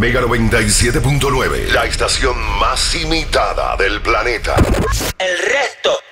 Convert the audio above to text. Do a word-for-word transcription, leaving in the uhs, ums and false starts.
Mega noventa y siete punto nueve, la estación más imitada del planeta. El resto